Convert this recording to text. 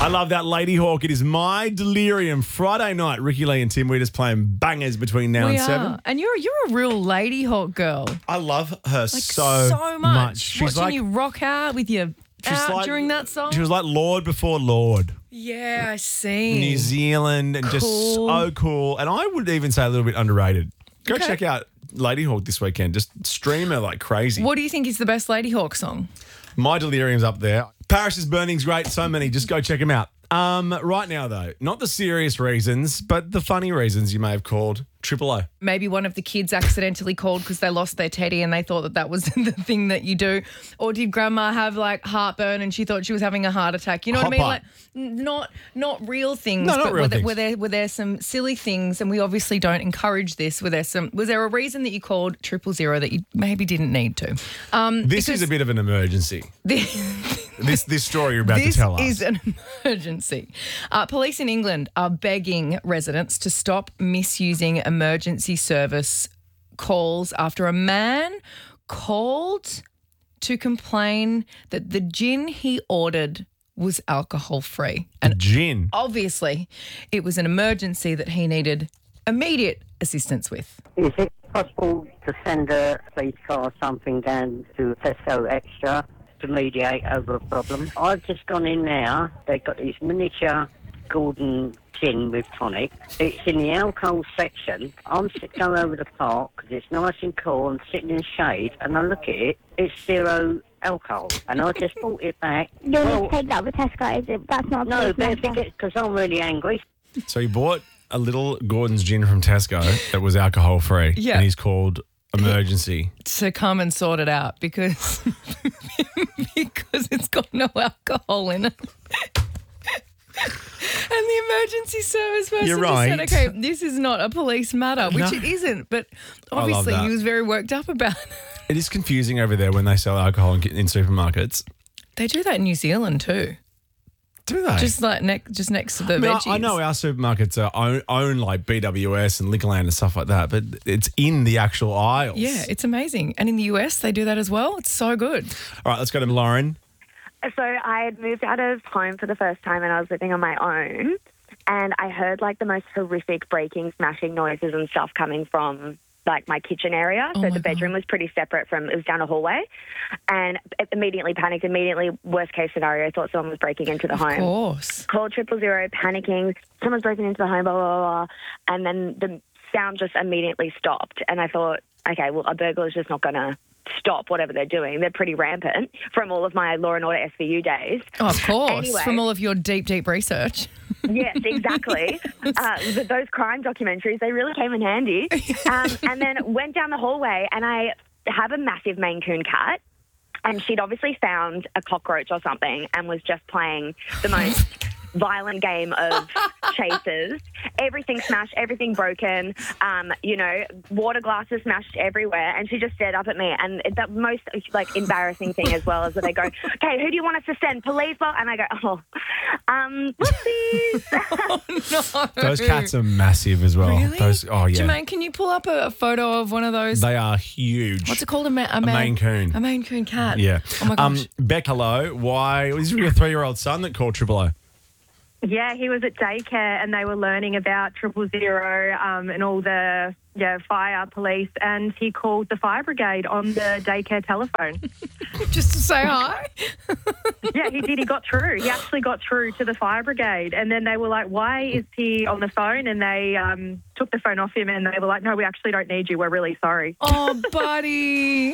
I love that, Lady Hawk. It is My Delirium. Friday night, Ricky Lee and Tim Weeders playing bangers between now and 7. And you're a real Lady Hawk girl. I love her So much. She's Watching you rock out with your during that song. She was like Lord before Lord. Yeah, I see. New Zealand and just so cool. And I would even say a little bit underrated. Go check out Lady Hawk this weekend. Just stream her like crazy. What do you think is the best Lady Hawk song? My Delirium's up there. Paris is Burning's great. So many. Just go check them out. Right now, though, not the serious reasons, but the funny reasons you may have called Triple O. Maybe one of the kids accidentally called because they lost their teddy and they thought that was the thing that you do. Or did grandma have like heartburn and she thought she was having a heart attack? You know what I mean? Like not real things. No, not real things. Were there some silly things, and we obviously don't encourage this. Was there a reason that you called 000 that you maybe didn't need to? This is a bit of an emergency. This story you're about to tell us. This is an emergency. Police in England are begging residents to stop misusing emergency service calls after a man called to complain that the gin he ordered was alcohol-free. And gin? Obviously, it was an emergency that he needed immediate assistance with. Is it possible to send a police car or something down to Tesco Extra to mediate over a problem? I've just gone in now. They've got these miniature Gordon gin with tonic. It's in the alcohol section. I'm going over the park because it's nice and cool. I'm sitting in shade and I look at it. It's 0 alcohol. And I just brought it back. You need to take that with Tesco, is it? That's not no, because I'm really angry. So he bought a little Gordon's gin from Tesco that was alcohol-free. Yeah. And he's called Emergency. To come and sort it out because it's got no alcohol in it. And the emergency service person You're right. just said, okay, this is not a police matter, which it isn't. But obviously he was very worked up about it. It is confusing over there when they sell alcohol in supermarkets. They do that in New Zealand too. Do they? Just like next to the veggies. I know our supermarkets own like BWS and Liquorland and stuff like that, but it's in the actual aisles. Yeah, it's amazing. And in the US, they do that as well. It's so good. All right, let's go to Lauren. So I had moved out of home for the first time and I was living on my own, and I heard like the most horrific breaking, smashing noises and stuff coming from like my kitchen area. So the bedroom was pretty separate it was down a hallway, and immediately panicked. Immediately, worst case scenario, thought someone was breaking into the home. Of course. Called 000, panicking, someone's breaking into the home, blah, blah, blah. And then the sound just immediately stopped. And I thought, okay, well, a burglar's just not going to stop whatever they're doing. They're pretty rampant from all of my Law and Order SVU days. Oh, of course. Anyway, from all of your deep research. Yes, exactly. Those crime documentaries, they really came in handy. And then went down the hallway, and I have a massive Maine Coon cat, and she'd obviously found a cockroach or something and was just playing the most violent game of chases. Everything smashed, everything broken, water glasses smashed everywhere, and she just stared up at me. And the most embarrassing thing as well is that they go, okay, who do you want us to send? Police? And I go, whoopsies. Oh, no. Those cats are massive as well. Really? Jermaine, can you pull up a photo of one of those? They are huge. What's it called? A Maine Coon. A Maine Coon cat. Yeah. Oh my gosh. Beck, hello. Why? Was your 3-year-old son that called 000? Yeah, he was at daycare and they were learning about 000 and all the fire, police, and he called the fire brigade on the daycare telephone. Just to say hi? Yeah, he did. He got through. He actually got through to the fire brigade, and then they were like, why is he on the phone? And they took the phone off him and they were like, no, we actually don't need you. We're really sorry. Oh, buddy.